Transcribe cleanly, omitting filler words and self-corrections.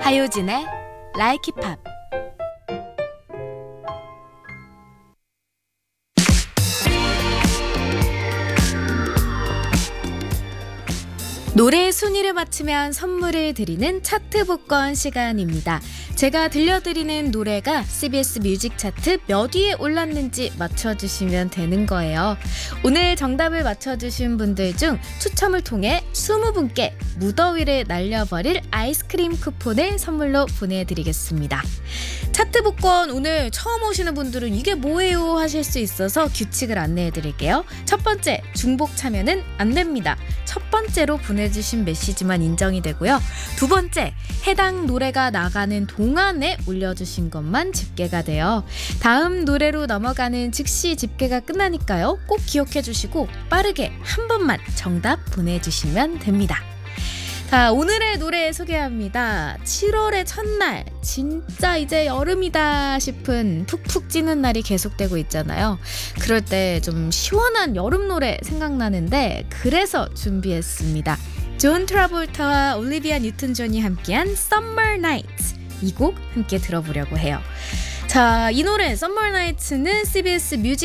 하효진의 Like It Pop. 노래의 순위를 맞추면 선물을 드리는 차트 복권 시간입니다. 제가 들려드리는 노래가 CBS 뮤직 차트 몇 위에 올랐는지 맞춰주시면 되는 거예요. 오늘 정답을 맞춰주신 분들 중 추첨을 통해 20분께 무더위를 날려버릴 아이스크림 쿠폰을 선물로 보내드리겠습니다. 차트 복권 오늘 처음 오시는 분들은 이게 뭐예요 하실 수 있어서 규칙을 안내해드릴게요. 첫 번째, 중복 참여는 안 됩니다. 첫 번째로 보내주신 메시지만 인정이 되고요. 두 번째, 해당 노래가 나가는 동안에 올려주신 것만 집계가 돼요. 다음 노래로 넘어가는 즉시 집계가 끝나니까요. 꼭 기억해 주시고 빠르게 한 번만 정답 보내주시면 됩니다. 자, 오늘의 노래 소개합니다. 7월의 첫날, 진짜 이제 여름이다 싶은 푹푹 찌는 날이 계속되고 있잖아요. 그럴 때 좀 시원한 여름 노래 생각나는데 그래서 준비했습니다. 존 트라볼타와 올리비아 뉴튼 존이 함께한 Summer Nights, 이 곡 함께 들어보려고 해요. 자, 이 노래 Summer Nights는 CBS 뮤직